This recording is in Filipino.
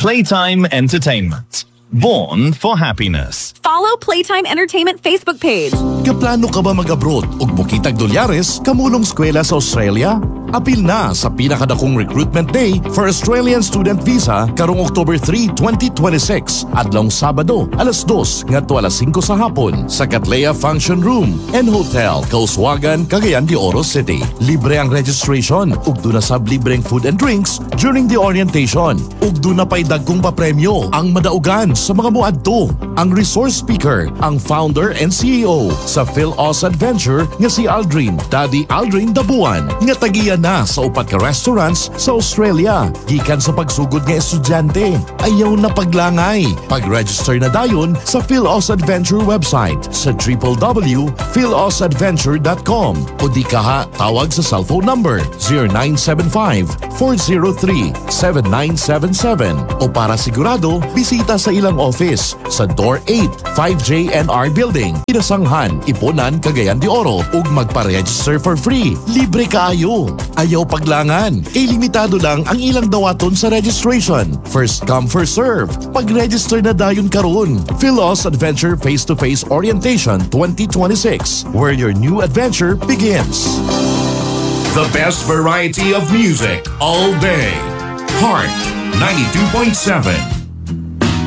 Playtime Entertainment. Born for happiness. Follow Playtime Entertainment Facebook page. Kaplano ka ba mag-abroad ug mukitag dolyares kamulong eskwela sa Australia? Apil na sa pinakadakong recruitment day for Australian student visa karong October 3, 2026 adlong Sabado, alas 2 ngadto alas 5 sa hapon sa Cattleya Function Room and Hotel, Kauswagan, Cagayan de Oro City. Libre ang registration ug duna sab libreng food and drinks during the orientation. Ug duna pay dagkong papremyo ang madaugan sa mga muadto. Ang resource speaker, ang founder and CEO sa PhilAus Adventure nga si Aldrin, Daddy Aldrin Dabuan, nga tagiya na sa upat ka restaurants sa Australia. Gikan sa pagsugod nga estudyante, ayaw na paglangay. Pag-register na dayon sa PhilAus Adventure website sa www.philausadventure.com o di kaha tawag sa cellphone number 0975-403-7977 o para sigurado, bisita sa ilang office sa Door 8, 5JNR Building, Pinasanghan, Iponan, Cagayan de Oro ug magpa-register for free. Libre kaayo. Ayaw paglangan. Limitado lang ang ilang dawaton sa registration. First come, first serve. Pag-register na dayon karon. PhilAus Adventure Face-to-Face Orientation 2026, where your new adventure begins. The best variety of music all day. Heart 92.7